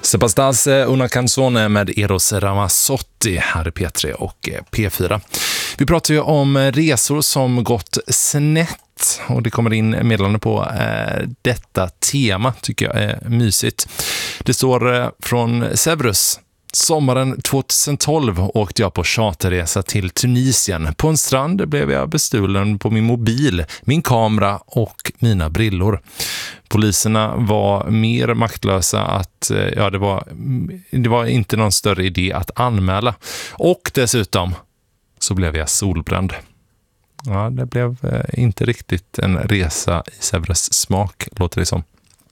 Sebastas Una Canzone med Eros Ramazzotti här i P3 och P4. Vi pratar ju om resor som gått snett och det kommer in meddelande på detta tema, tycker jag är mysigt. Det står från Severus. Sommaren 2012 åkte jag på charterresa till Tunisien. På en strand blev jag bestulen på min mobil, min kamera och mina brillor. Poliserna var mer maktlösa att det var inte någon större idé att anmäla. Och dessutom så blev jag solbränd. Ja, det blev inte riktigt en resa i Severus smak, låter det som.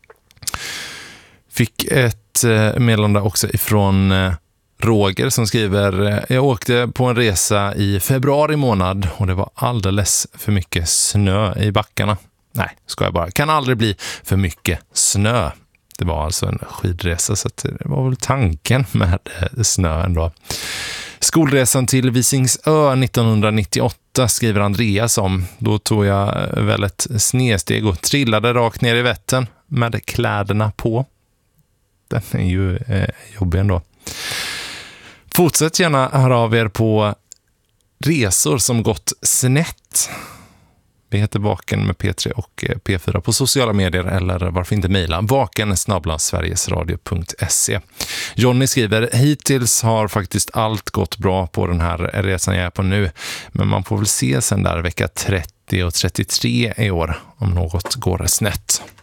Fick ett meddelande också ifrån Roger som skriver: jag åkte på en resa i februari månad och det var alldeles för mycket snö i backarna. Nej, ska jag bara. Kan aldrig bli för mycket snö. Det var alltså en skidresa, så det var väl tanken med snö ändå. Skolresan till Visingsö 1998 skriver Andreas om. Då tog jag väl ett snedsteg och trillade rakt ner i Vättern med kläderna på. Den är ju jobbig ändå. Fortsätt gärna höra av er på resor som gått snett. Vi heter Vaken med P3 och P4 på sociala medier, eller varför inte mejla vaken@sverigesradio.se. Johnny skriver: hittills har faktiskt allt gått bra på den här resan jag är på nu, men man får väl se sen där vecka 30 och 33 i år om något går snett.